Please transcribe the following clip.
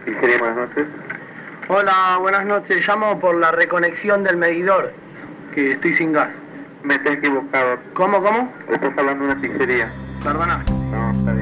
Pizzería, buenas noches. Hola, buenas noches. Llamo por la reconexión del medidor, que estoy sin gas. Me te he equivocado. ¿Cómo? Estás hablando de una pizzería. Perdona. No, está bien.